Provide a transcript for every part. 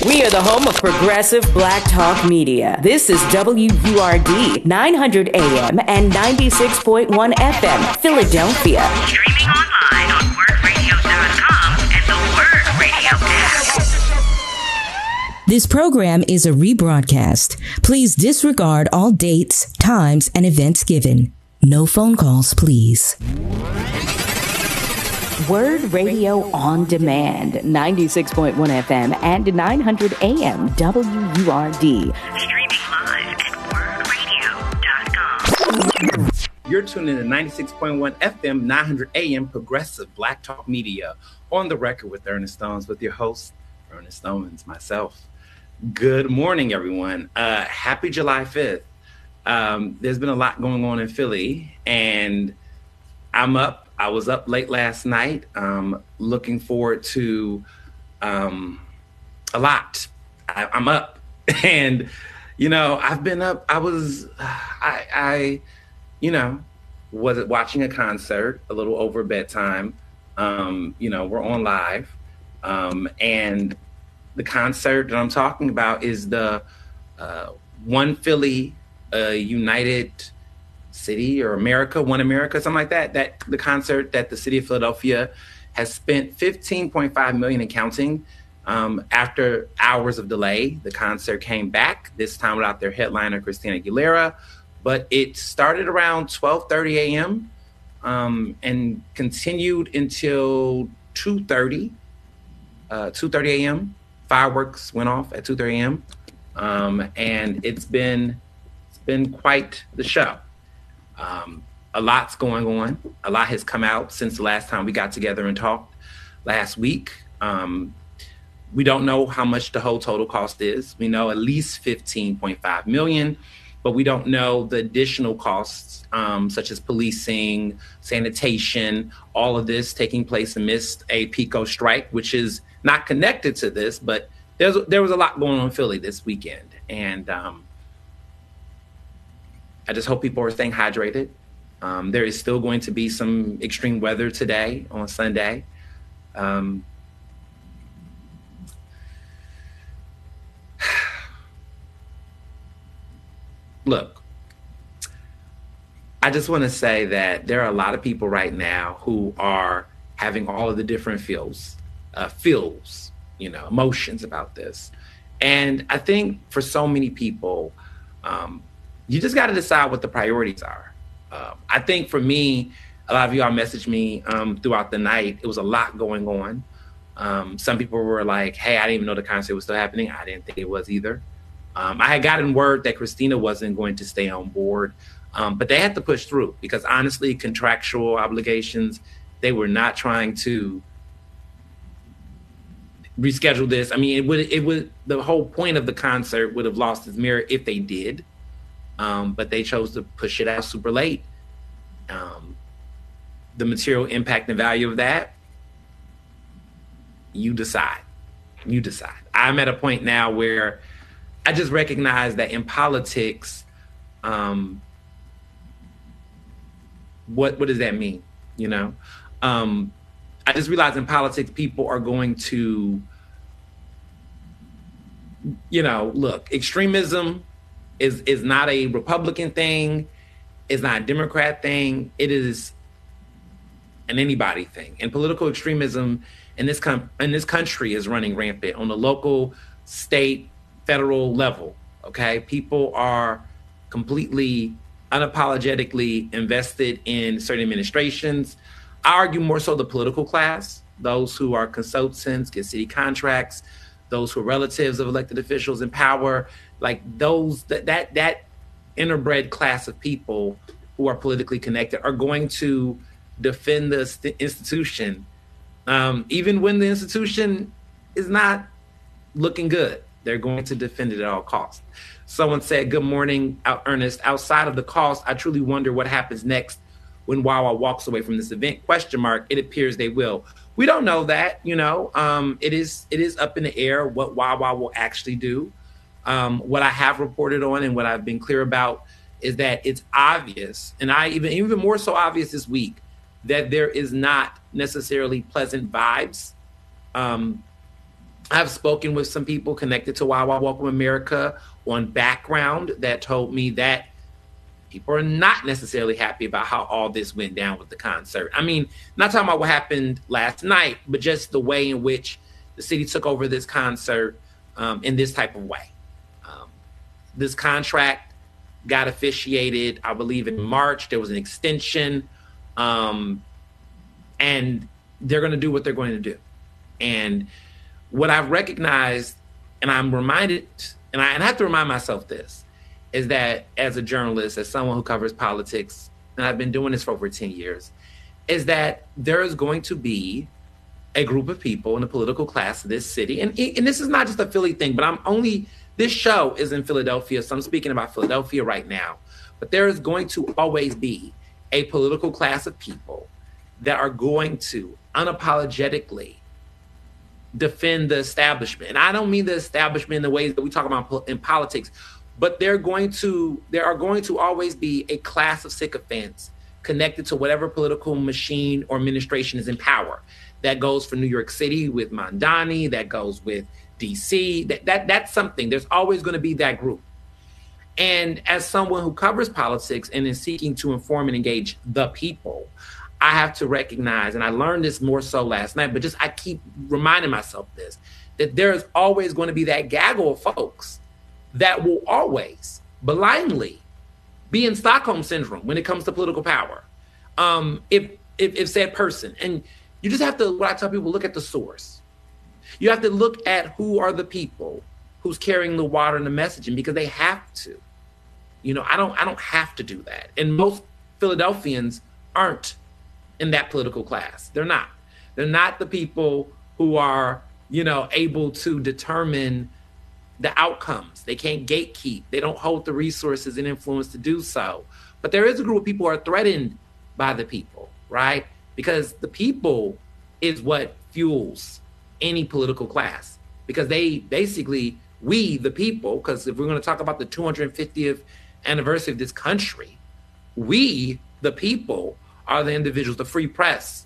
We are the home of progressive black talk media. This is WURD 900 AM and 96.1 FM, Philadelphia. Streaming online on wordradio.com and the Word Radio app. This program is a rebroadcast. Please disregard all dates, times, and events given. No phone calls, please. Word Radio on Demand, 96.1 FM and 900 AM, WURD. Streaming live at wordradio.com. You're tuning in to 96.1 FM, 900 AM, Progressive Black Talk Media. On the record with Ernest Owens, with your host, Ernest Owens, myself. Good morning, everyone. Happy July 5th. There's been a lot going on in Philly, and I'm up. I was up late last night, looking forward to a lot. I'm up, and I've been up. I was watching a concert a little over bedtime. We're on live, and the concert that I'm talking about is the One Philly United City or America, One America, something like that. That the concert that the city of Philadelphia has spent $15.5 million and counting. After hours of delay, the concert came back, this time without their headliner, Christina Aguilera. But it started around 12:30 a.m. And continued until 2:30 a.m. Fireworks went off at 2:30 a.m. And it's been quite the show. A lot's going on. A lot has come out since the last time we got together and talked last week. We don't know how much the whole total cost is. We know at least $15.5 million, but we don't know the additional costs, such as policing, sanitation, all of this taking place amidst a PICO strike, which is not connected to this, but there was a lot going on in Philly this weekend. And I just hope people are staying hydrated. There is still going to be some extreme weather today on Sunday. Look, I just want to say that there are a lot of people right now who are having all of the different feels, emotions about this. And I think for so many people, you just got to decide what the priorities are. I think for me, a lot of y'all messaged me throughout the night. It was a lot going on. Some people were like, hey, I didn't even know the concert was still happening. I didn't think it was either. I had gotten word that Christina wasn't going to stay on board, but they had to push through because honestly, contractual obligations, they were not trying to reschedule this. I mean, it would the whole point of the concert would have lost its merit if they did. But they chose to push it out super late. The material impact and value of that, you decide. I'm at a point now where I just recognize that in politics, what does that mean? I just realized in politics, people are going to, look, extremism is not a Republican thing. It's not a Democrat thing. It is an anybody thing. And political extremism in this country is running rampant on the local, state, federal level. Okay, people are completely, unapologetically invested in certain administrations. I argue more so the political class, those who are consultants, get city contracts, those who are relatives of elected officials in power. Like those, that interbred class of people who are politically connected are going to defend the institution, even when the institution is not looking good. They're going to defend it at all costs. Someone said, good morning, Ernest. Outside of the cost, I truly wonder what happens next when Wawa walks away from this event. ? It appears they will. We don't know that, it is up in the air what Wawa will actually do. What I have reported on and what I've been clear about is that it's obvious, and I even more so obvious this week, that there is not necessarily pleasant vibes I've spoken with some people connected to Why Welcome America on background that told me that people are not necessarily happy about how all this went down with the concert. I mean, not talking about what happened last night, but just the way in which the city took over this concert in this type of way. This contract got officiated, I believe, in March. There was an extension, and they're going to do what they're going to do. And what I've recognized, and I'm reminded, and I have to remind myself this, is that as a journalist, as someone who covers politics, and I've been doing this for over 10 years, is that there is going to be a group of people in the political class of this city. And this is not just a Philly thing, but this show is in Philadelphia, so I'm speaking about Philadelphia right now. But there is going to always be a political class of people that are going to unapologetically defend the establishment. And I don't mean the establishment in the ways that we talk about in politics, but there are going to always be a class of sycophants connected to whatever political machine or administration is in power. That goes for New York City with Mamdani, that goes with DC, that's something. There's always going to be that group. And as someone who covers politics and is seeking to inform and engage the people, I have to recognize, and I learned this more so last night, but I keep reminding myself this, that there's always going to be that gaggle of folks that will always blindly be in Stockholm syndrome when it comes to political power. If said person, and you just have to, what I tell people, look at the source. You have to look at who are the people who's carrying the water and the messaging, because they have to. I don't have to do that. And most Philadelphians aren't in that political class. They're not. They're not the people who are, able to determine the outcomes. They can't gatekeep. They don't hold the resources and influence to do so. But there is a group of people who are threatened by the people, right? Because the people is what fuels any political class. Because they basically, we, the people, because if we're going to talk about the 250th anniversary of this country, we, the people, are the individuals, the free press.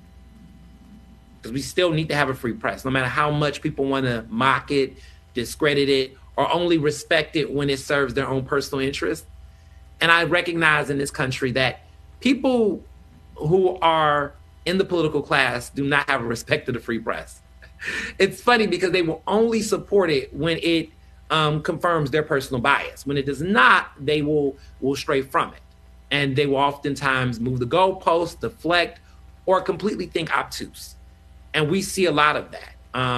Because we still need to have a free press, no matter how much people want to mock it, discredit it, or only respect it when it serves their own personal interest. And I recognize in this country that people who are in the political class do not have a respect to the free press. It's funny because they will only support it when it confirms their personal bias. When it does not, they will stray from it. And they will oftentimes move the goalposts, deflect, or completely think obtuse. And we see a lot of that.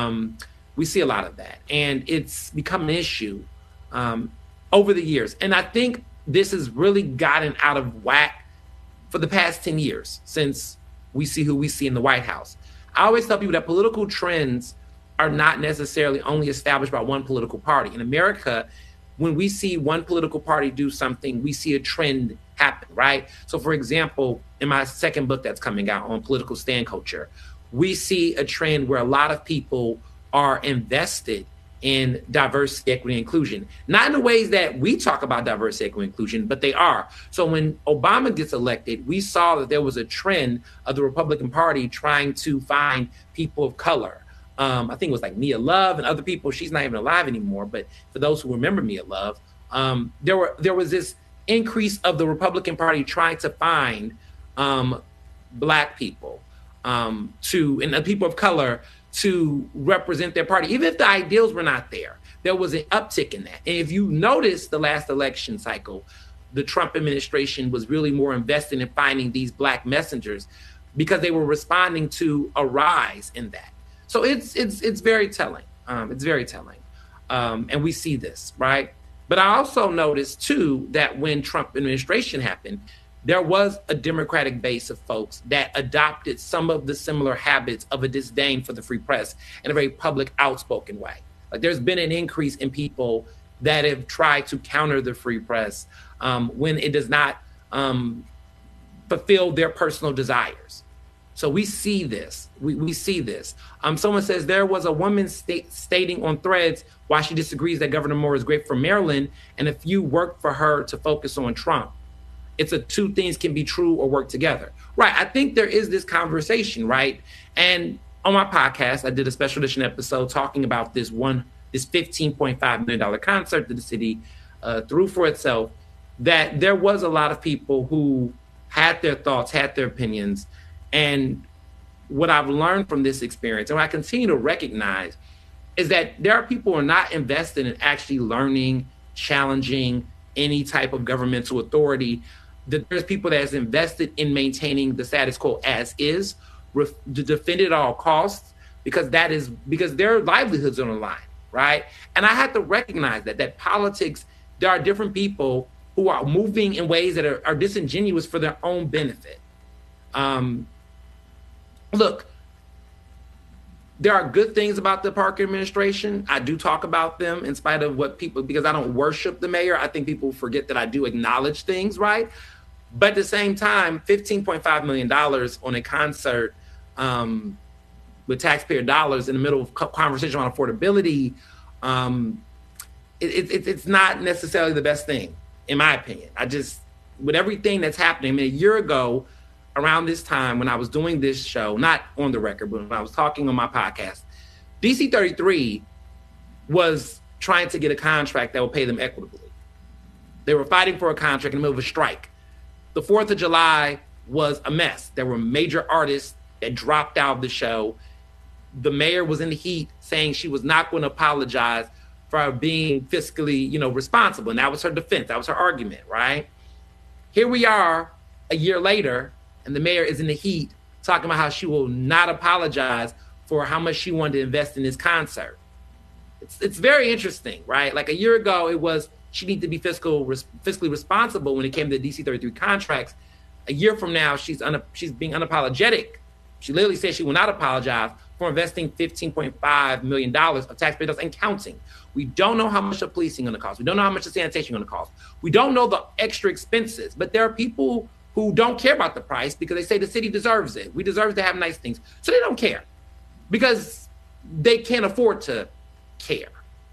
And it's become an issue over the years. And I think this has really gotten out of whack for the past 10 years since we see who we see in the White House. I always tell people that political trends are not necessarily only established by one political party. In America, when we see one political party do something, we see a trend happen, right? So for example, in my second book that's coming out on political stand culture, we see a trend where a lot of people are invested in diversity, equity, and inclusion. Not in the ways that we talk about diversity, equity, and inclusion, but they are. So when Obama gets elected, we saw that there was a trend of the Republican Party trying to find people of color. I think it was like Mia Love and other people. She's not even alive anymore, but for those who remember Mia Love, there was this increase of the Republican Party trying to find Black people and the people of color to represent their party. Even if the ideals were not there, there was an uptick in that. And if you notice the last election cycle, the Trump administration was really more invested in finding these Black messengers because they were responding to a rise in that. So it's very telling. It's very telling. And we see this, right? But I also noticed, too, that when Trump administration happened, there was a Democratic base of folks that adopted some of the similar habits of a disdain for the free press in a very public, outspoken way. Like there's been an increase in people that have tried to counter the free press when it does not fulfill their personal desires. So we see this. We see this. Someone says there was a woman stating on Threads why she disagrees that Governor Moore is great for Maryland, and a few worked for her to focus on Trump. It's two things can be true or work together. Right. I think there is this conversation, right? And on my podcast, I did a special edition episode talking about this $15.5 million concert that the city threw for itself, that there was a lot of people who had their thoughts, had their opinions. And what I've learned from this experience, and what I continue to recognize, is that there are people who are not invested in actually learning, challenging any type of governmental authority. That there's people that is invested in maintaining the status quo as is, to defend it at all costs, because their livelihoods are on the line, right? And I have to recognize that politics, there are different people who are moving in ways that are disingenuous for their own benefit. Look, there are good things about the Parker administration. I do talk about them in spite of what people, because I don't worship the mayor. I think people forget that I do acknowledge things, right? But at the same time, $15.5 million on a concert with taxpayer dollars in the middle of conversation on affordability, it's not necessarily the best thing, in my opinion. With everything that's happening, I mean, a year ago, around this time when I was doing this show, not on the record, but when I was talking on my podcast, DC 33 was trying to get a contract that would pay them equitably. They were fighting for a contract in the middle of a strike. The 4th of July was a mess. There were major artists that dropped out of the show. The mayor was in the heat saying she was not going to apologize for being fiscally, responsible. And that was her defense. That was her argument, right? Here we are a year later, and the mayor is in the heat talking about how she will not apologize for how much she wanted to invest in this concert. It's very interesting, right? Like a year ago, it was she needed to be fiscally responsible when it came to the DC 33 contracts. A year from now, she's being unapologetic. She literally said she will not apologize for investing $15.5 million of taxpayer dollars and counting. We don't know how much the policing is going to cost. We don't know how much the sanitation is going to cost. We don't know the extra expenses, but there are people who don't care about the price because they say the city deserves it. We deserve to have nice things. So they don't care because they can't afford to care.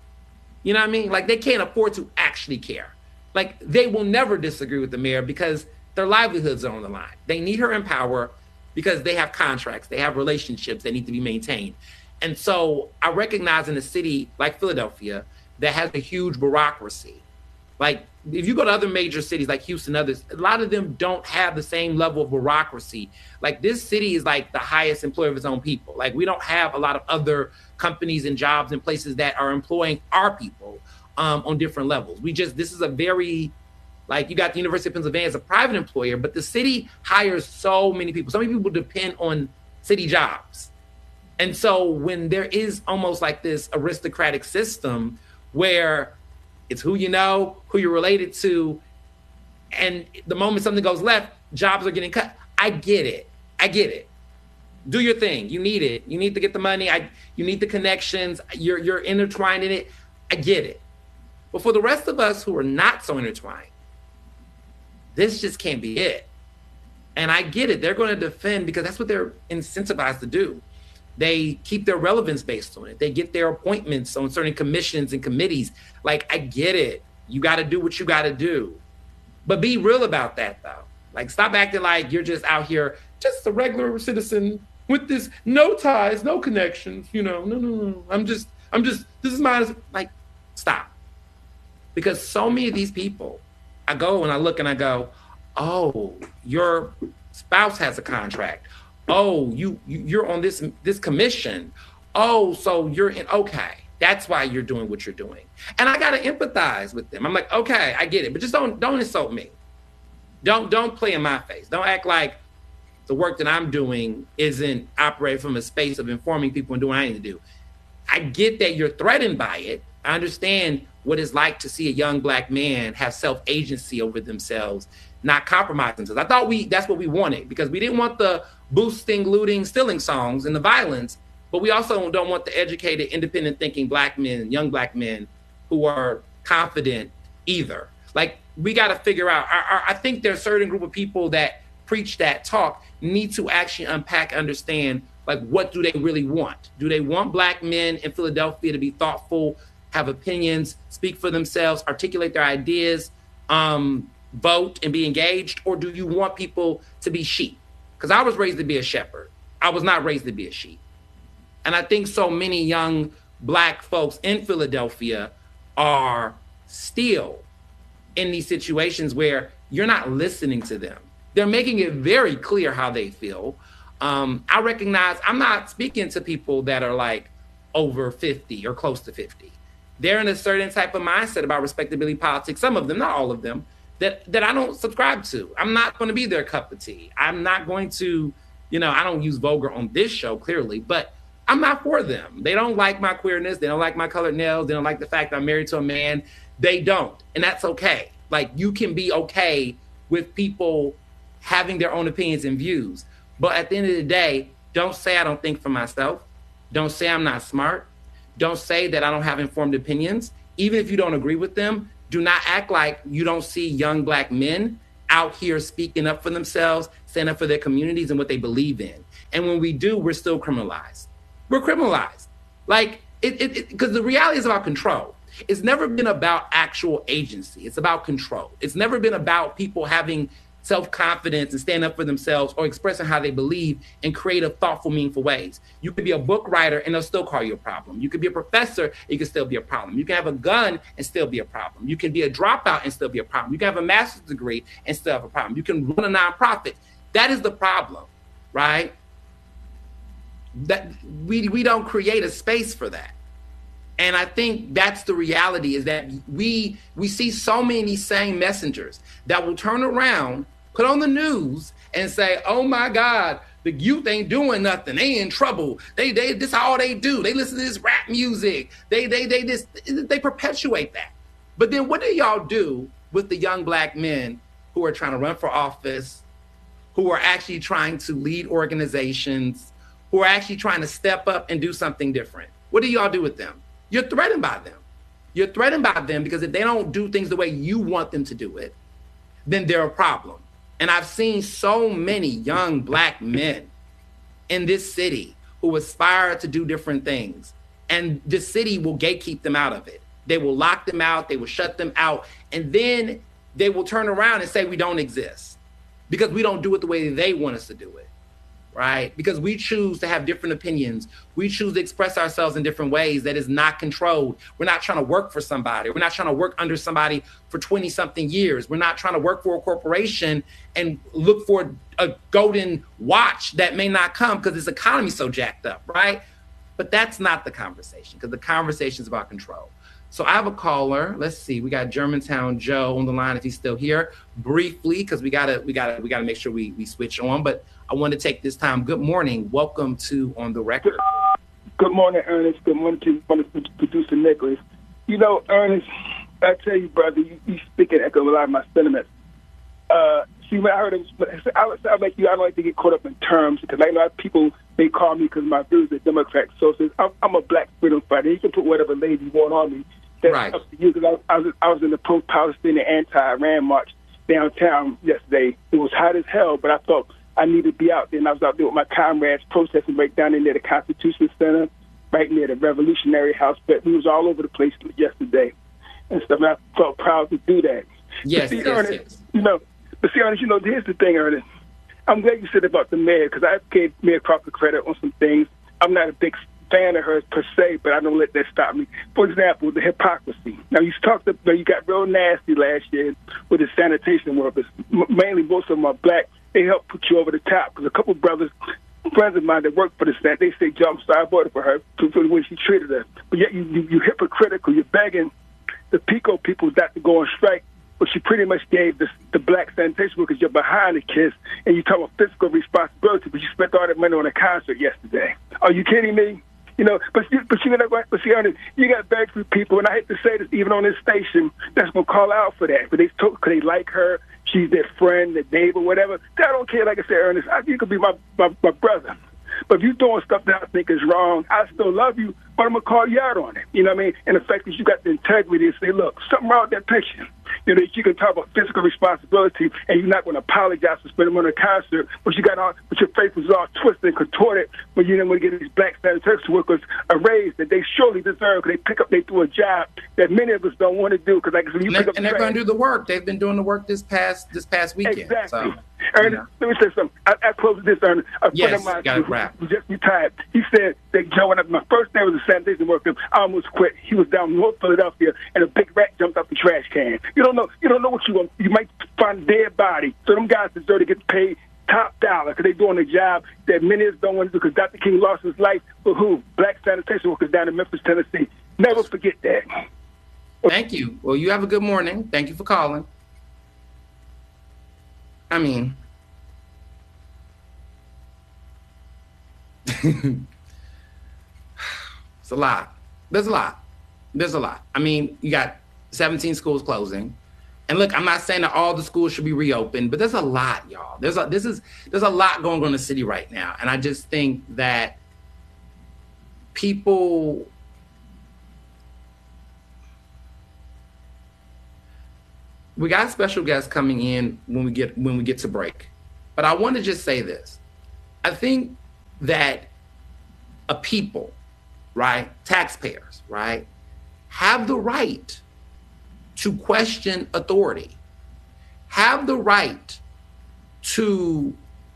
You know what I mean? Like they can't afford to actually care. Like they will never disagree with the mayor because their livelihoods are on the line. They need her in power because they have contracts, they have relationships that need to be maintained. And so I recognize in a city like Philadelphia that has a huge bureaucracy. Like if you go to other major cities like Houston, others, a lot of them don't have the same level of bureaucracy. Like this city is like the highest employer of its own people. Like we don't have a lot of other companies and jobs and places that are employing our people on different levels. This is a very, like you got the University of Pennsylvania as a private employer, but the city hires so many people. So many people depend on city jobs. And so when there is almost like this aristocratic system where it's who you know, who you're related to, and the moment something goes left, jobs are getting cut. I get it. Do your thing. You need it. You need to get the money. You need the connections. You're intertwined in it. I get it. But for the rest of us who are not so intertwined, this just can't be it. And I get it. They're going to defend because that's what they're incentivized to do. They keep their relevance based on it. They get their appointments on certain commissions and committees. Like, I get it. You got to do what you got to do. But be real about that, though. Like, stop acting like you're just out here, just a regular citizen with this, no ties, no connections. No. I'm just, this is mine. Like, stop. Because so many of these people, I go and I look and I go, oh, your spouse has a contract. Oh, you're on this commission. Oh, so you're in, okay. That's why you're doing what you're doing. And I got to empathize with them. I'm like, okay, I get it, but just don't insult me. Don't play in my face. Don't act like the work that I'm doing isn't operating from a space of informing people and doing what I need to do. I get that you're threatened by it. I understand what it's like to see a young Black man have self-agency over themselves, not compromise themselves. I thought that's what we wanted because we didn't want the boosting, looting, stealing songs and the violence, but we also don't want the educated, independent thinking Black men, young Black men who are confident either. Like, we got to figure out, I think there's a certain group of people that preach that talk need to actually unpack, understand, like, what do they really want? Do they want Black men in Philadelphia to be thoughtful, have opinions, speak for themselves, articulate their ideas, vote and be engaged? Or do you want people to be sheep? Because I was raised to be a shepherd. I was not raised to be a sheep. And I think so many young Black folks in Philadelphia are still in these situations where you're not listening to them. They're making it very clear how they feel. I recognize I'm not speaking to people that are like over 50 or close to 50. They're in a certain type of mindset about respectability politics, some of them, not all of them, that I don't subscribe to. I'm not going to be their cup of tea. I'm not going to, I don't use vulgar on this show, clearly, but I'm not for them. They don't like my queerness. They don't like my colored nails. They don't like the fact that I'm married to a man. They don't. And that's okay. Like, you can be okay with people having their own opinions and views. But at the end of the day, don't say I don't think for myself. Don't say I'm not smart. Don't say that I don't have informed opinions. Even if you don't agree with them, do not act like you don't see young Black men out here speaking up for themselves, standing up for their communities and what they believe in. And when we do, we're still criminalized. We're criminalized. Like, because the reality is about control. It's never been about actual agency. It's about control. It's never been about people having self-confidence and stand up for themselves or expressing how they believe in creative, thoughtful, meaningful ways. You could be a book writer and they'll still call you a problem. You could be a professor and you can still be a problem. You can have a gun and still be a problem. You can be a dropout and still be a problem. You can have a master's degree and still have a problem. You can run a nonprofit. That is the problem, right? That we don't create a space for that. And I think that's the reality, is that we see so many same messengers that will turn around, put on the news and say, oh my God, the youth ain't doing nothing. They in trouble. They this is all they do. They listen to this rap music. They perpetuate that. But then what do y'all do with the young Black men who are trying to run for office, who are actually trying to lead organizations, who are actually trying to step up and do something different? What do y'all do with them? You're threatened by them. You're threatened by them because if they don't do things the way you want them to do it, then they're a problem. And I've seen so many young Black men in this city who aspire to do different things, and the city will gatekeep them out of it. They will lock them out. They will shut them out. And then they will turn around and say, we don't exist because we don't do it the way they want us to do it. Right? Because we choose to have different opinions. We choose to express ourselves in different ways that is not controlled. We're not trying to work for somebody. We're not trying to work under somebody for 20 something years. We're not trying to work for a corporation and look for a golden watch that may not come because this economy is so jacked up, right? But that's not the conversation, because the conversation is about control. So I have a caller. Let's see. We got Germantown Joe on the line if he's still here. Briefly, because we gotta make sure we switch on. But I want to take this time. Good morning. Welcome to On the Record. Good morning, Ernest. Good morning to producer Nicholas. Ernest, I tell you, brother, you speak and echo a lot of my sentiments. See, when I heard him, I like you. I don't like to get caught up in terms, because I know people may call me because my views are Democrat. So I'm a Black freedom fighter. You can put whatever label you want on me. That's right. Up to you. Because I was in the pro-Palestinian anti-Iran march downtown yesterday. It was hot as hell, but I thought I needed to be out there. And I was out there with my comrades protesting right down in near the Constitution Center, right near the Revolutionary House. But we was all over the place yesterday and stuff. And I felt proud to do that. Yes, yes. But see, Ernest, here's the thing, Ernest. I'm glad you said about the mayor, because I gave Mayor Crawford credit on some things. I'm not a big fan of hers per se, but I don't let that stop me. For example, the hypocrisy. Now, you got real nasty last year with the sanitation workers. Mainly, most of them are Black. They help put you over the top, because a couple friends of mine that work for the stat, they say, "Jump, so I voted for her for the way she treated us." But yet you hypocritical. You're begging the PICO people not to go on strike. But she pretty much gave the Black sanitation workers your behind the kiss, and you talk about fiscal responsibility, but you spent all that money on a concert yesterday. Are you kidding me? But see, Ernest, you got very few people, and I hate to say this, even on this station, that's gonna call out for that. But because they like her, she's their friend, their neighbor, whatever. I don't care. Like I said, Ernest, you could be my brother. But if you're doing stuff that I think is wrong, I still love you, but I'm going to call you out on it. You know what I mean? And the fact that you got the integrity to say, look, something wrong with that picture. That you can talk about fiscal responsibility and you're not going to apologize for spending money on a concert, but your face was all twisted and contorted when you didn't want to get these Black sanitation workers a raise that they surely deserve, because they do a job that many of us don't want to do. Because they're going to do the work. They've been doing the work this past weekend. Exactly. Ernest, let me say something. I close with this, Ernest. A friend of mine who just retired. He said that Joe, when my first day was a sanitation worker, I almost quit. He was down in North Philadelphia, and a big rat jumped out the trash can. You don't know what you want. You might find a dead body. So them guys deserve to get paid top dollar because they're doing a job that many of us don't want to do because Dr. King lost his life for who? Black sanitation workers down in Memphis, Tennessee. Never forget that. Thank you. Well, you have a good morning. Thank you for calling. I mean, it's a lot. There's a lot. I mean, you got 17 schools closing. And look, I'm not saying that all the schools should be reopened, but there's a lot, y'all. There's a lot going on in the city right now. And I just think that people, we got special guests coming in when we get to break. But I want to just say this. I think that a people, right, taxpayers, right, have the right to question authority, have the right to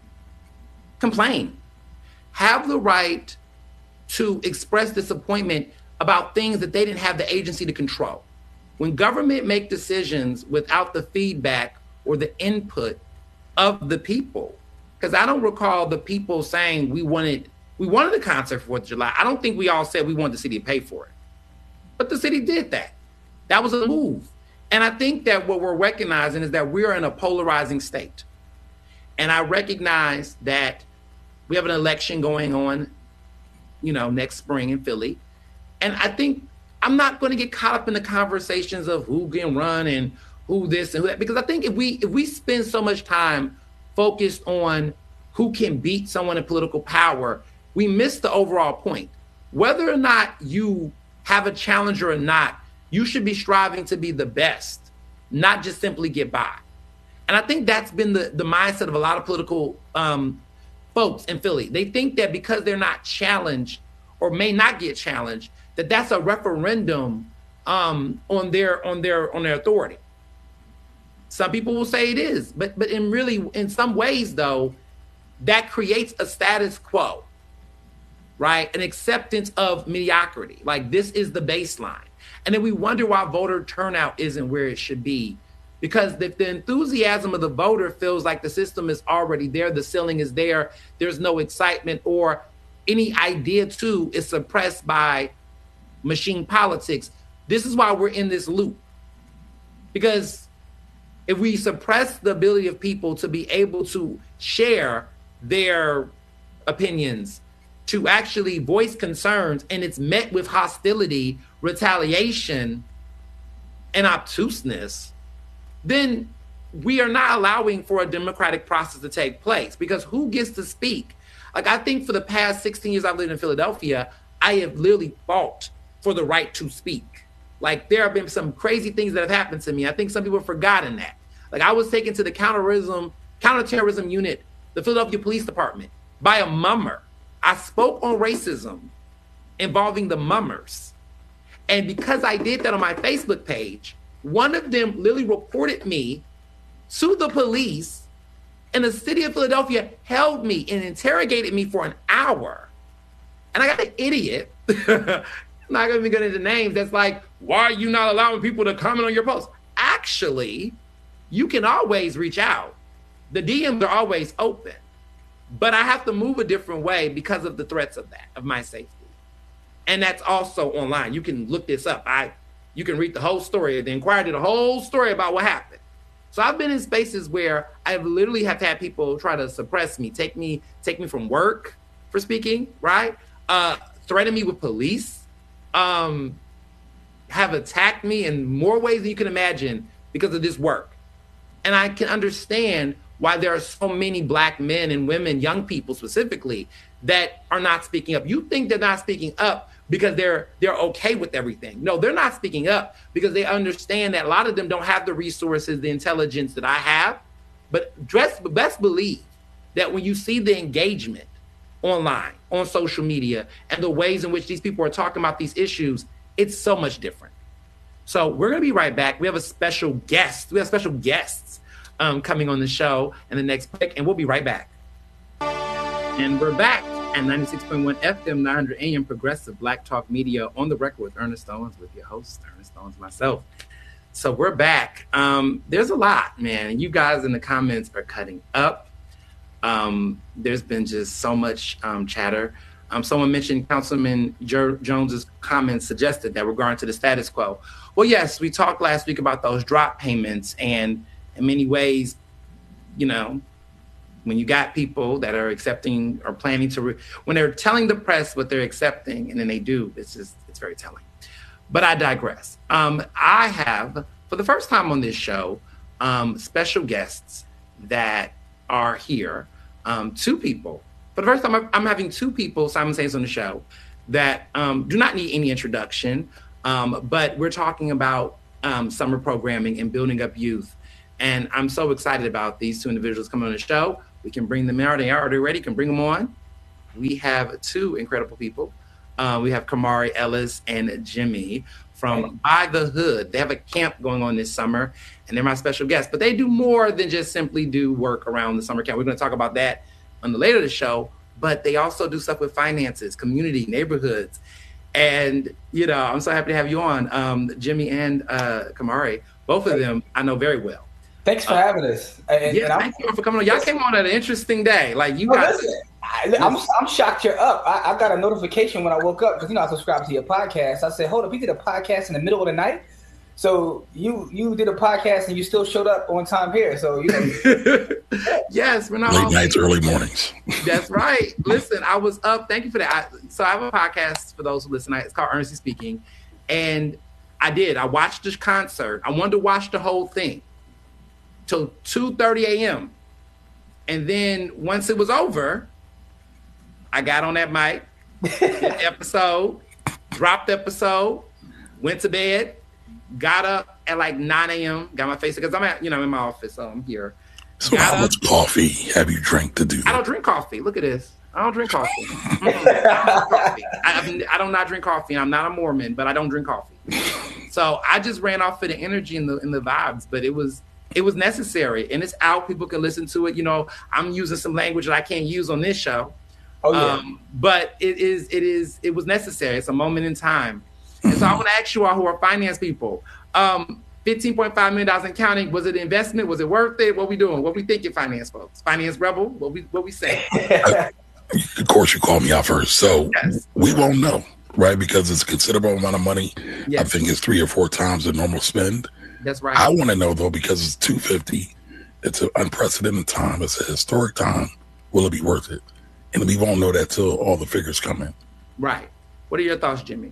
complain, have the right to express disappointment about things that they didn't have the agency to control. When government make decisions without the feedback or the input of the people, because I don't recall the people saying we wanted the concert for 4th of July. I don't think we all said we wanted the city to pay for it, but the city did that. That was a move. And I think that what we're recognizing is that we are in a polarizing state. And I recognize that we have an election going on, next spring in Philly. And I think I'm not going to get caught up in the conversations of who can run and who this and who that, because I think if we spend so much time focused on who can beat someone in political power, we miss the overall point. Whether or not you have a challenger or not, you should be striving to be the best, not just simply get by. And I think that's been the mindset of a lot of political folks in Philly. They think that because they're not challenged or may not get challenged, that that's a referendum on their authority. Some people will say it is, but in some ways though, that creates a status quo, right? An acceptance of mediocrity. Like this is the baseline. And then we wonder why voter turnout isn't where it should be. Because if the enthusiasm of the voter feels like the system is already there, the ceiling is there, there's no excitement, or any idea too is suppressed by machine politics. This is why we're in this loop. Because if we suppress the ability of people to be able to share their opinions, to actually voice concerns, and it's met with hostility, retaliation, and obtuseness, then we are not allowing for a democratic process to take place. Because who gets to speak? Like, I think for the past 16 years I've lived in Philadelphia, I have literally fought for the right to speak. Like, there have been some crazy things that have happened to me. I think some people have forgotten that. Like, I was taken to the counterterrorism unit, the Philadelphia Police Department, by a mummer. I spoke on racism involving the mummers. And because I did that on my Facebook page, one of them literally reported me to the police, and the city of Philadelphia held me and interrogated me for an hour. And I got an idiot, I'm not going to be going into names, that's like, why are you not allowing people to comment on your posts? Actually, you can always reach out. The DMs are always open. But I have to move a different way because of the threats of that, of my safety. And that's also online. You can look this up. You can read the whole story. The Inquirer did a whole story about what happened. So I've been in spaces where I've literally have had people try to suppress me, take me from work for speaking, right? Threaten me with police, have attacked me in more ways than you can imagine because of this work. And I can understand why there are so many Black men and women, young people specifically, that are not speaking up. You think they're not speaking up because they're okay with everything. No, they're not speaking up because they understand that a lot of them don't have the resources, the intelligence that I have. But best believe that when you see the engagement online, on social media, and the ways in which these people are talking about these issues, it's so much different. So we're going to be right back. We have a special guest. We have special guests coming on the show in the next break, and we'll be right back. And we're back at 96.1 FM, 900 AM, Progressive Black Talk Media, on the record with Ernest Owens, with your host, Ernest Owens, myself. So we're back. There's a lot, man. And you guys in the comments are cutting up. There's been just so much chatter. Someone mentioned Councilman Jones's comments suggested that regarding to the status quo. Well, yes, we talked last week about those drop payments, and in many ways, you know, when you got people that are accepting or planning to, when they're telling the press what they're accepting, and then they do, it's very telling. But I digress. I have, for the first time on this show, special guests that are here. Two people. For the first time, I'm having two people simultaneously on the show that do not need any introduction, but we're talking about summer programming and building up youth. And I'm so excited about these two individuals coming on the show. We can bring them in. They are already ready. Can bring them on. We have two incredible people. We have Kamari Ellis and Jimmy from By the Hood. They have a camp going on this summer, and they're my special guests. But they do more than just simply do work around the summer camp. We're going to talk about that on the later of the show. But they also do stuff with finances, community, neighborhoods. And, you know, I'm so happy to have you on, Jimmy and Kamari. Both of them I know very well. Thanks for having us. Thank you for coming on. Y'all came on at an interesting day. Like, you guys. I'm shocked you're up. I got a notification when I woke up because, you know, I subscribed to your podcast. I said, hold up, you did a podcast in the middle of the night? So you did a podcast and you still showed up on time here. So, you know. Yes, we're not late nights, early mornings. That's right. Listen, I was up. Thank you for that. So I have a podcast for those who listen. It's called Earnesty Speaking. And I watched this concert. I wanted to watch the whole thing till 2:30 a.m. And then once it was over, I got on that mic, dropped episode, went to bed, got up at like 9 a.m., got my face, because I'm in my office, so I'm here. So how much coffee have you drank to do that? I don't drink coffee. Look at this. I don't drink coffee. I don't not drink coffee. I'm not a Mormon, but I don't drink coffee. So I just ran off for the energy and the vibes, but it was necessary, and it's out. People can listen to it. You know, I'm using some language that I can't use on this show. Oh, yeah. But it was necessary. It's a moment in time. And so I want to ask you all who are finance people, $15.5 million and counting. Was it an investment? Was it worth it? What we doing? What we thinking, finance folks? Finance rebel? What we say? Of course, you called me out first. So yes. We won't know, right? Because it's a considerable amount of money. Yes. I think it's 3 or 4 times the normal spend. That's right. I want to know, though, because it's $250. It's an unprecedented time. It's a historic time. Will it be worth it? And we won't know that till all the figures come in. Right. What are your thoughts, Jimmy?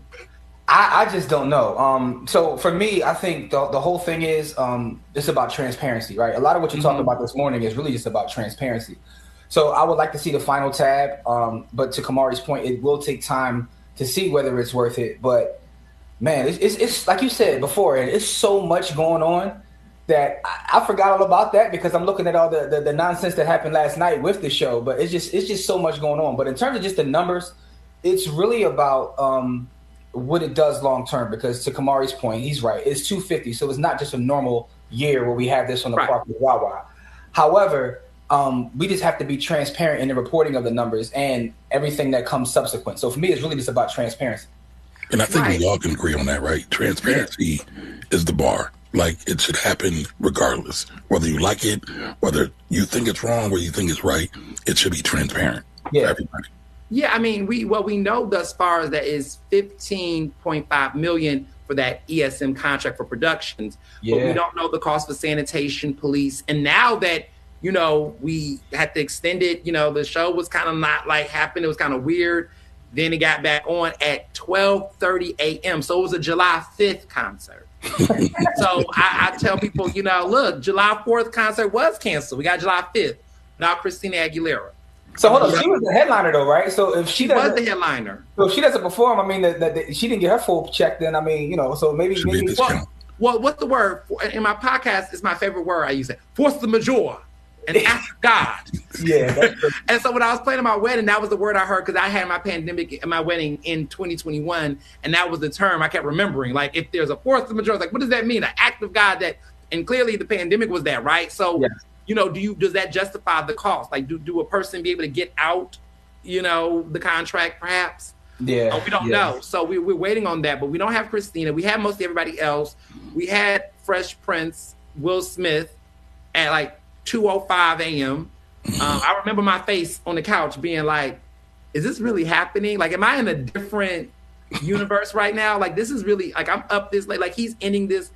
I just don't know. So for me, I think the whole thing is it's about transparency, right? A lot of what you talked about this morning is really just about transparency. So I would like to see the final tab, but to Kamari's point, it will take time to see whether it's worth it. But man, it's like you said before, and it's so much going on that I forgot all about that because I'm looking at all the nonsense that happened last night with the show. But it's just so much going on. But in terms of just the numbers, it's really about what it does long term, because to Kamari's point, he's right. It's $250, so it's not just a normal year where we have this on the park with Wawa. However, we just have to be transparent in the reporting of the numbers and everything that comes subsequent. So for me, it's really just about transparency. And I think we all can agree on that, right? Transparency is the bar. Like, it should happen regardless, whether you like it, whether you think it's wrong, whether you think it's right. It should be transparent for everybody. Yeah, I mean, we know thus far that is $15.5 million for that ESM contract for productions, but we don't know the cost for sanitation, police, and now that, you know, we had to extend it, you know, the show was kind of not like happening, it was kind of weird. Then it got back on at 12:30 a.m. So it was a July 5th concert. So I tell people, you know, look, July 4th concert was canceled. We got July 5th. Now Christina Aguilera. So hold on, she was the headliner though, right? So if she was the headliner, so if she doesn't perform, I mean, she didn't get her full check. Then I mean, you know, so maybe. Well, what's the word in my podcast? It's my favorite word. I use it. Force the majeure and ask God. Yeah. And so when I was planning my wedding, that was the word I heard because I had my pandemic at my wedding in 2021, and that was the term I kept remembering. Like, if there's a force the majeure, like, what does that mean? An act of God that And clearly the pandemic was that, right? So, Yes. you know, does that justify the cost? Like, do a person be able to get out, you know, the contract perhaps? Yeah. We don't know. So we're waiting on that, but we don't have Christina. We have mostly everybody else. We had Fresh Prince, Will Smith at like 2:05 a.m. I remember my face on the couch being like, is this really happening? Like, am I in a different universe right now? Like, this is really, like, I'm up this late. Like, he's ending this.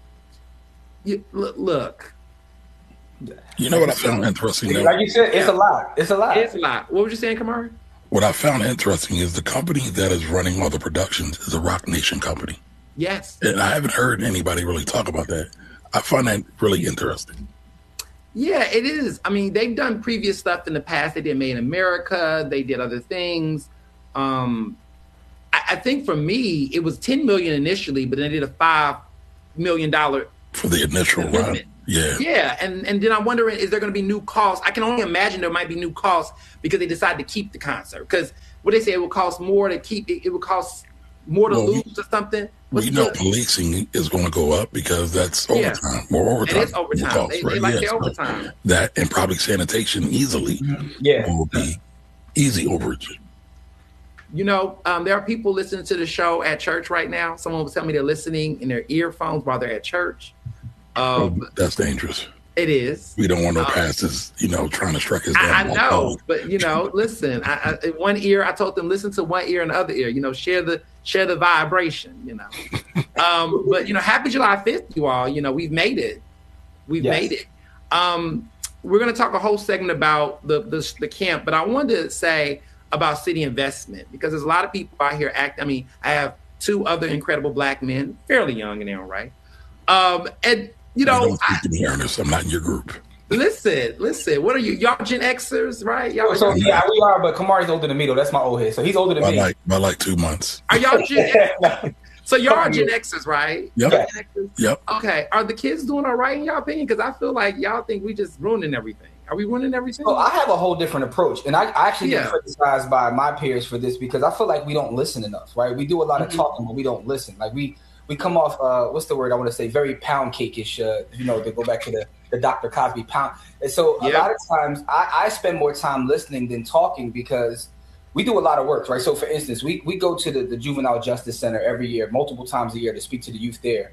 Look. You know what I found interesting? Though? Like you said, it's a lot. It's a lot. It's a lot. What was you saying, Kamari? What I found interesting is the company that is running all the productions is a Rock Nation company. Yes. And I haven't heard anybody really talk about that. I find that really interesting. Yeah, it is. I mean, they've done previous stuff in the past. They did Made in America. They did other things. I think for me, it was $10 million initially, but then they did a $5 million for the initial run. Yeah. Yeah. And then I'm wondering, is there going to be new costs? I can only imagine there might be new costs because they decided to keep the concert. Because what they say, it would cost more to keep it. It would cost more to lose or something. We know policing is going to go up because that's overtime. More overtime. It is overtime. Costs, they like their overtime. That and probably sanitation easily will be easy overage. You know, there are people listening to the show at church right now. Someone was telling me they're listening in their earphones while they're at church. That's dangerous. It is. We don't want no pastors, you know, trying to strike us down. I know, but you know, listen. In one ear, I told them listen to one ear and the other ear. You know, share the vibration. You know, but you know, happy July 5th, you all. You know, we've made it. We've made it. We're going to talk a whole segment about the camp, but I wanted to say about city investment because there's a lot of people out here I mean, I have two other incredible Black men, fairly young in their own right, and. You know, don't speak to me, Ernest. I'm not in your group. Listen. What are you? Y'all Gen Xers, right? Y'all. So yeah, we are. But Kamari's older than me, though. That's my old head. So he's older than me by like 2 months. Are y'all Gen Xers? So y'all are Gen Xers, right? Yep. Gen Xers? Yep. Okay. Are the kids doing all right in your opinion? Because I feel like y'all think we just ruining everything. Are we ruining everything? So I have a whole different approach, and I actually get criticized by my peers for this because I feel like we don't listen enough. Right? We do a lot of talking, but we don't listen. Like we come off, what's the word I want to say? Very pound cake-ish, you know, to go back to the Dr. Cosby pound. And so a lot of times I spend more time listening than talking because we do a lot of work, right? So for instance, we go to the Juvenile Justice Center every year, multiple times a year to speak to the youth there.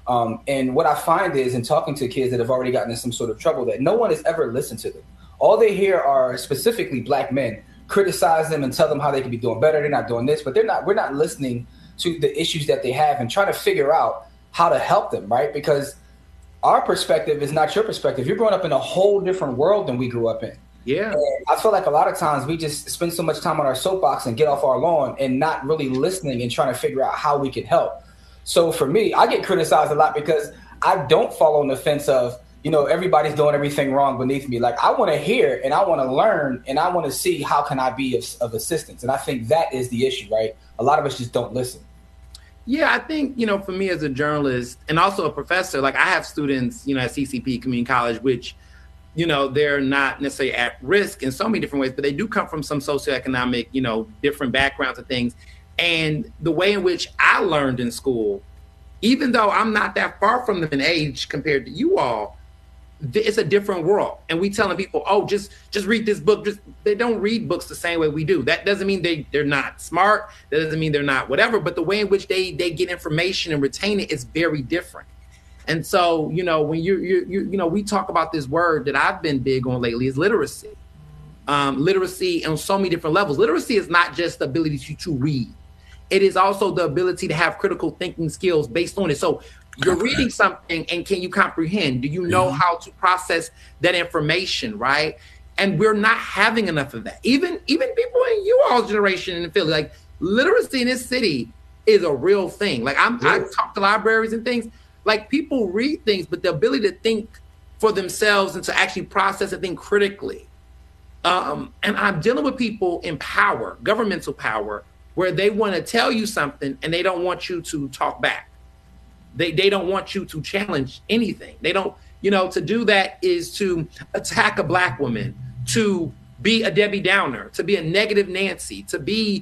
And what I find is in talking to kids that have already gotten in some sort of trouble that no one has ever listened to them. All they hear are specifically Black men criticize them and tell them how they could be doing better. They're not doing this, but we're not listening to the issues that they have and trying to figure out how to help them, right? Because our perspective is not your perspective. You're growing up in a whole different world than we grew up in. Yeah. And I feel like a lot of times we just spend so much time on our soapbox and get off our lawn and not really listening and trying to figure out how we can help. So for me, I get criticized a lot because I don't fall on the fence of, you know, everybody's doing everything wrong beneath me. Like I want to hear and I want to learn and I want to see how can I be of assistance. And I think that is the issue, right? A lot of us just don't listen. Yeah, I think, you know, for me as a journalist and also a professor, like I have students, you know, at CCP Community College, which, you know, they're not necessarily at risk in so many different ways, but they do come from some socioeconomic, you know, different backgrounds and things. And the way in which I learned in school, even though I'm not that far from them in age compared to you all, it's a different world. And we telling people, oh, just read this book. They don't read books the same way we do. That doesn't mean they're not smart. That doesn't mean they're not whatever. But the way in which they get information and retain it is very different. And so, you know, when you know, we talk about this word that I've been big on lately is literacy. Literacy on so many different levels. Literacy is not just the ability to read. It is also the ability to have critical thinking skills based on it. So you're reading something and can you comprehend? Do you know how to process that information, right? And we're not having enough of that. Even people in you all's generation in Philly, like literacy in this city is a real thing. Like I talk to libraries and things, like people read things, but the ability to think for themselves and to actually process and think critically. And I'm dealing with people in power, governmental power, where they want to tell you something and they don't want you to talk back. They don't want you to challenge anything. They don't, you know, to do that is to attack a Black woman, to be a Debbie Downer, to be a negative Nancy, to be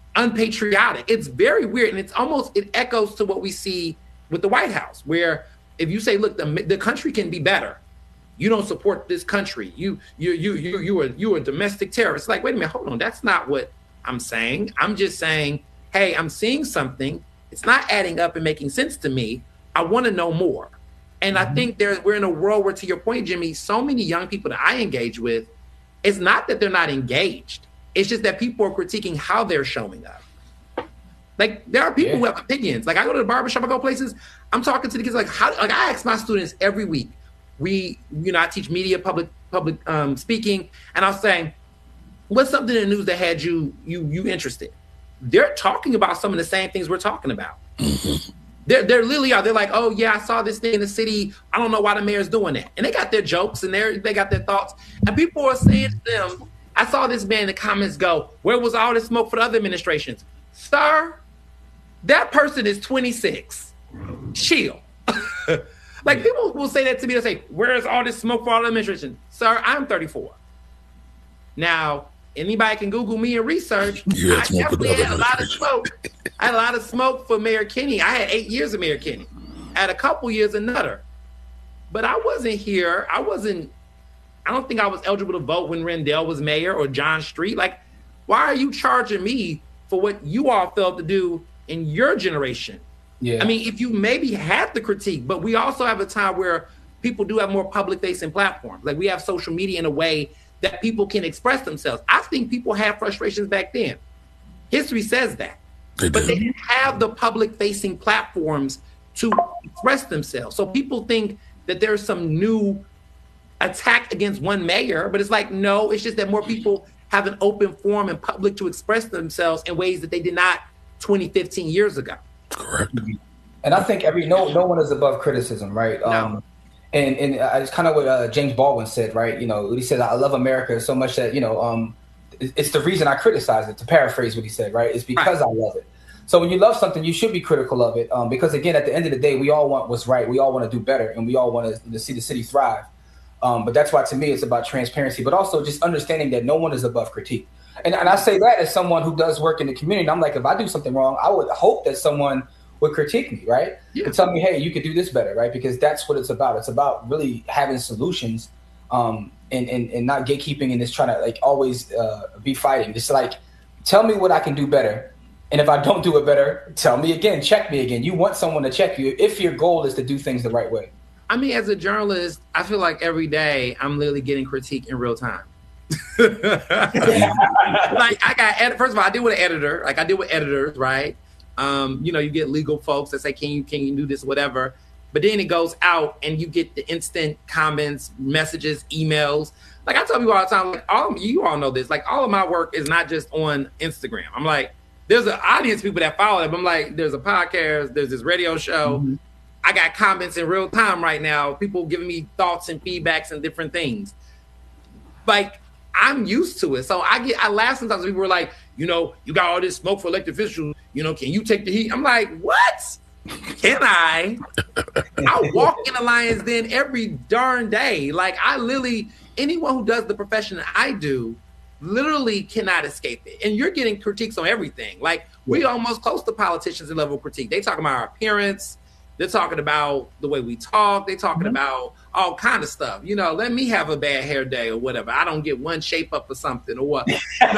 unpatriotic. It's very weird. And it echoes to what we see with the White House, where if you say, look, the country can be better, you don't support this country. You are a domestic terrorist. Like, wait a minute, hold on. That's not what I'm saying. I'm just saying, hey, I'm seeing something. It's not adding up and making sense to me. I want to know more. And I think we're in a world where, to your point, Jimmy, so many young people that I engage with, it's not that they're not engaged. It's just that people are critiquing how they're showing up. Like, there are people who have opinions. Like, I go to the barbershop, I go places, I'm talking to the kids, like I ask my students every week. I teach media, public speaking, and I'll say, what's something in the news that had you interested? They're talking about some of the same things we're talking about. They're literally are. They're like, oh yeah, I saw this thing in the city. I don't know why the mayor's doing that. And they got their jokes and they got their thoughts. And people are saying to them, I saw this man in the comments go, where was all this smoke for the other administrations? Sir, that person is 26. Chill. Like, people will say that to me. They'll say, where is all this smoke for all the administrations? Sir, I'm 34. Now, anybody can Google me and research. I definitely had a lot of smoke. I had a lot of smoke for Mayor Kenney. I had 8 years of Mayor Kenney. I had a couple years of Nutter. But I wasn't here. I don't think I was eligible to vote when Rendell was mayor or John Street. Like, why are you charging me for what you all failed to do in your generation? Yeah. I mean, if you maybe had the critique, but we also have a time where people do have more public-facing platforms. Like, we have social media in a way that people can express themselves. I think people had frustrations back then. History says that. But they didn't have the public-facing platforms to express themselves. So people think that there's some new attack against one mayor, but it's like, no, it's just that more people have an open forum in public to express themselves in ways that they did not 20, 15 years ago. Correct. And I think no one is above criticism, right? No. And it's kind of what James Baldwin said, right? He said, I love America so much that, it's the reason I criticize it, to paraphrase what he said, right? It's because I love it. So when you love something, you should be critical of it. Because again, at the end of the day, we all want what's right. We all want to do better, and we all want to see the city thrive. But that's why, to me, it's about transparency, but also just understanding that no one is above critique. And I say that as someone who does work in the community. I'm like, if I do something wrong, I would hope that someone would critique me, right? Yeah. And tell me, hey, you could do this better, right? Because that's what it's about. It's about really having solutions, and not gatekeeping and just trying to like always be fighting. Just like, tell me what I can do better. And if I don't do it better, tell me again, check me again. You want someone to check you if your goal is to do things the right way. I mean, as a journalist, I feel like every day I'm literally getting critique in real time. Like, first of all, I deal with an editor. Like, I deal with editors, right? You get legal folks that say, can you do this, whatever. But then it goes out and you get the instant comments, messages, emails. Like, I tell people all the time, like, you all know this, like, all of my work is not just on Instagram. I'm like, there's an audience of people that follow it. But I'm like, there's a podcast, there's this radio show. Mm-hmm. I got comments in real time right now. People giving me thoughts and feedbacks and different things. Like, I'm used to it. So I laugh sometimes. People were like, you got all this smoke for elected officials. Can you take the heat? I'm like, what? Can I? I walk in the Lion's Den every darn day. Like, anyone who does the profession that I do literally cannot escape it. And you're getting critiques on everything. Like, we almost close to politicians in level of critique. They talk about our appearance. They're talking about the way we talk. They're talking about all kind of stuff. Let me have a bad hair day or whatever. I don't get one shape up or something or what.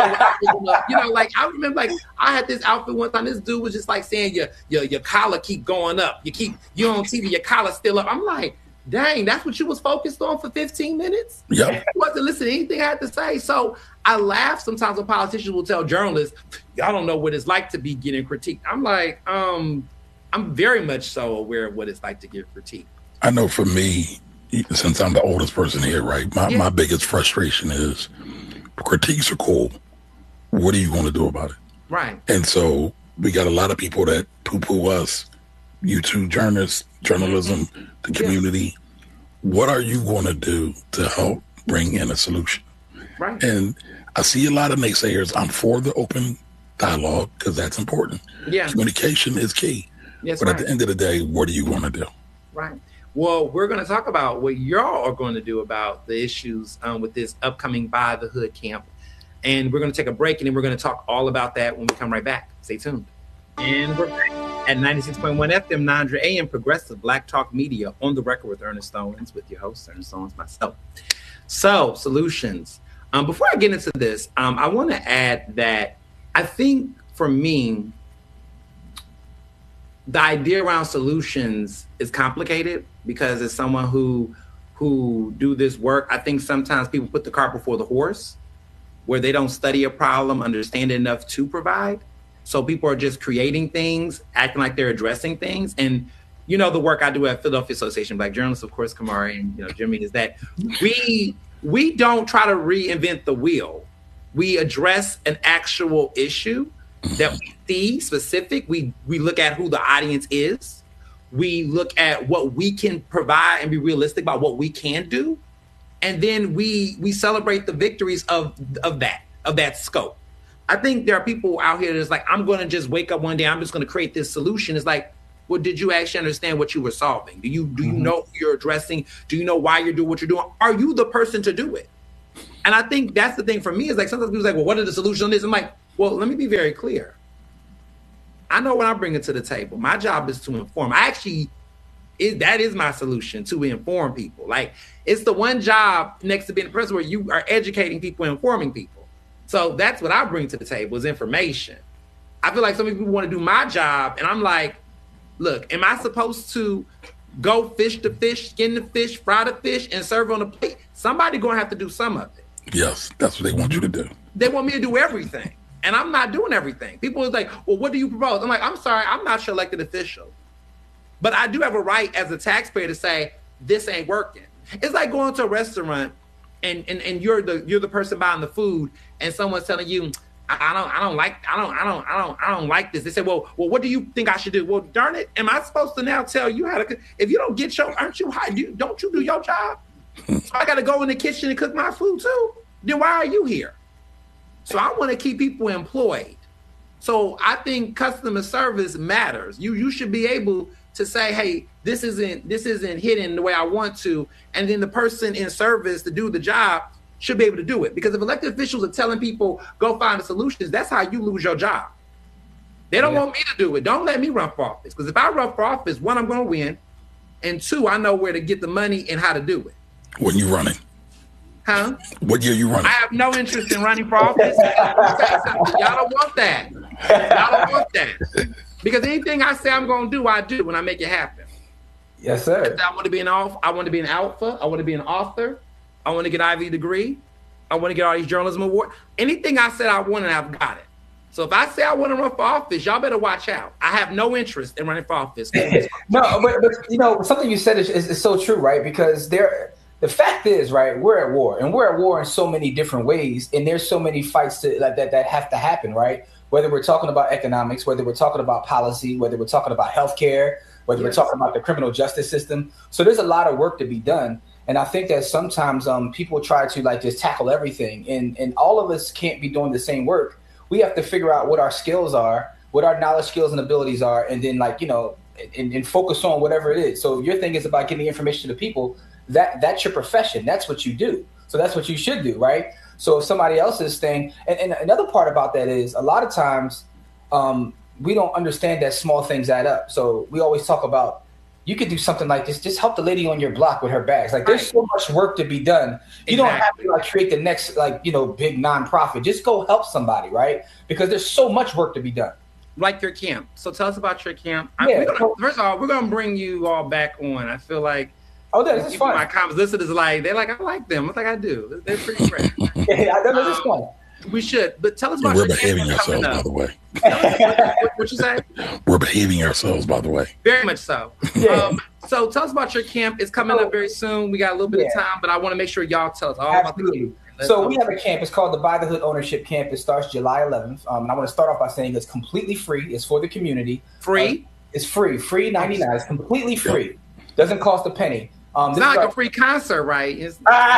Like, I remember, like, I had this outfit one time. This dude was just like saying your collar keep going up. You're on TV, your collar's still up. I'm like, dang, that's what you was focused on for 15 minutes? Yeah. You wasn't listening to anything I had to say. So I laugh sometimes when politicians will tell journalists, y'all don't know what it's like to be getting critiqued. I'm like, I'm very much so aware of what it's like to get critiqued. I know for me, since I'm the oldest person here, right, my biggest frustration is critiques are cool. What are you going to do about it? Right. And so we got a lot of people that poo-poo us, YouTube journalism, the community. What are you going to do to help bring in a solution? Right. And I see a lot of naysayers. I'm for the open dialogue because that's important. Yeah. Communication is key. Yes, but at the end of the day, what are you going to do? Right. Well, we're going to talk about what y'all are going to do about the issues with this upcoming Buy the Hood camp. And we're going to take a break, and then we're going to talk all about that when we come right back. Stay tuned. And we're back. at 96.1 FM, 900 AM, Progressive Black Talk Media, on the record with Ernest Owens, with your host, Ernest Owens, myself. So, solutions. Before I get into this, I want to add that I think for me, the idea around solutions is complicated because as someone who do this work, I think sometimes people put the cart before the horse, where they don't study a problem, understand it enough to provide. So people are just creating things, acting like they're addressing things. And you know, the work I do at Philadelphia Association of Black Journalists, of course, Kamari and Jimmy, is that we don't try to reinvent the wheel. We address an actual issue that we see specific. We look at who the audience is. We look at what we can provide and be realistic about what we can do. And then we celebrate the victories of that scope. I think there are people out here that's like, I'm going to just wake up one day, I'm just going to create this solution. It's like, well, did you actually understand what you were solving? Do you know who you're addressing? Do you know why you're doing what you're doing? Are you the person to do it? And I think that's the thing for me, is like, sometimes people are like, well, what are the solutions on this? I'm like, well, let me be very clear. I know what I'm bringing to the table. My job is to inform. That is my solution, to inform people. Like, it's the one job next to being the person where you are educating people and informing people. So that's what I bring to the table, is information. I feel like some people want to do my job, and I'm like, look, am I supposed to go fish the fish, skin the fish, fry the fish, and serve on a plate? Somebody going to have to do some of it. Yes, that's what they want you to do. They want me to do everything, and I'm not doing everything. People are like, well, what do you propose? I'm like, I'm sorry, I'm not your elected official. But I do have a right as a taxpayer to say, this ain't working. It's like going to a restaurant and you're the person buying the food, and someone's telling you, I don't like this. They say, well, what do you think I should do? Well, darn it, am I supposed to now tell you how to? If you don't get don't you do your job? So I got to go in the kitchen and cook my food too. Then why are you here? So I want to keep people employed. So I think customer service matters. You should be able to say, hey, this isn't hitting the way I want to, and then the person in service to do the job should be able to do it. Because if elected officials are telling people, go find the solutions, that's how you lose your job. They don't want me to do it. Don't let me run for office. Because if I run for office, one, I'm going to win. And two, I know where to get the money and how to do it. When you running? Huh? What year you running? I have no interest in running for office. Y'all don't want that. Y'all don't want that. Because anything I say I'm going to do, I do when I make it happen. Yes, sir. I want to be an alpha. I want to be an author. I want to get Ivy degree. I want to get all these journalism awards. Anything I said I want, and I've got it. So if I say I want to run for office, y'all better watch out. I have no interest in running for office. No, but something you said is so true, right? Because the fact is, right, we're at war, and we're at war in so many different ways, and there's so many fights that have to happen, right? Whether we're talking about economics, whether we're talking about policy, whether we're talking about healthcare, whether we're talking about the criminal justice system. So there's a lot of work to be done. And I think that sometimes people try to just tackle everything, and all of us can't be doing the same work. We have to figure out what our skills are, what our knowledge, skills, and abilities are, and then and focus on whatever it is. So if your thing is about getting information to people, that's your profession. That's what you do. So that's what you should do, right? So if somebody else's thing, and another part about that is a lot of times we don't understand that small things add up. So we always talk about, you could do something like this. Just help the lady on your block with her bags. Like, there's so much work to be done. You don't have to create the next big nonprofit. Just go help somebody, right? Because there's so much work to be done. Like your camp. So tell us about your camp. First of all, we're gonna bring you all back on. I feel like that's fun. My comments listeners they're like, I like them. I think I do. They're pretty great. Yeah, this is fun. We should, but tell us about we're behaving ourselves, by the way. What you say? We're behaving ourselves, by the way. Very much so. Yeah. So tell us about your camp. It's coming up very soon. We got a little bit of time, but I want to make sure y'all tell us all about the camp. So we have a camp. It's called the Buy the Hood Ownership Camp. It starts July 11th. And I want to start off by saying it's completely free. It's for the community. Free? It's free. Free 99. It's completely free. Doesn't cost a penny. It's not like a free concert, right? No.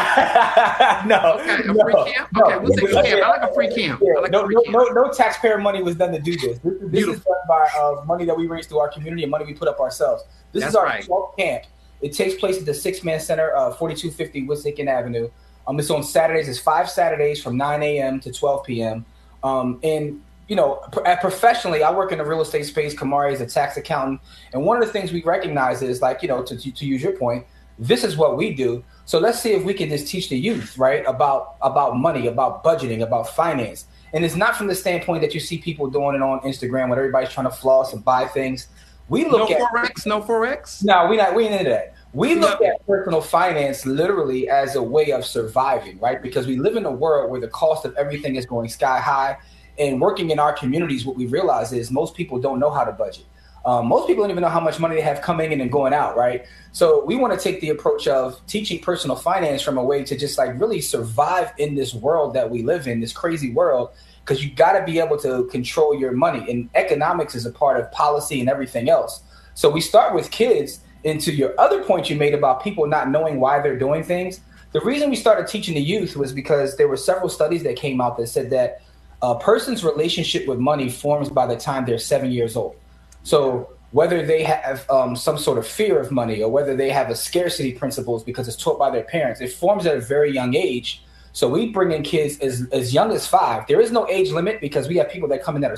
Okay, free camp? Okay, we'll take a camp. I like a free camp. Yeah, no taxpayer money was done to do this. This is done by money that we raised through our community and money we put up ourselves. This is our 12th camp. It takes place at the Six Man Center, 4250 Wissahickon Avenue. It's on Saturdays. It's 5 Saturdays from 9 a.m. to 12 p.m. And professionally, I work in the real estate space. Kamari is a tax accountant. And one of the things we recognize is like, to use your point, this is what we do. So let's see if we can just teach the youth, right, about money, about budgeting, about finance. And it's not from the standpoint that you see people doing it on Instagram when everybody's trying to floss and buy things. We look at Forex, no Forex. No, we ain't into that. We look at personal finance literally as a way of surviving, right? Because we live in a world where the cost of everything is going sky high. And working in our communities, what we realize is most people don't know how to budget. Most people don't even know how much money they have coming in and going out, right? So we want to take the approach of teaching personal finance from a way to just like really survive in this world that we live in, this crazy world, because you got to be able to control your money. And economics is a part of policy and everything else. So we start with kids. And to your other point you made about people not knowing why they're doing things, the reason we started teaching the youth was because there were several studies that came out that said that a person's relationship with money forms by the time they're 7 years old. So whether they have some sort of fear of money or whether they have a scarcity principles because it's taught by their parents, it forms at a very young age. So we bring in kids as young as 5. There is no age limit because we have people that come in that are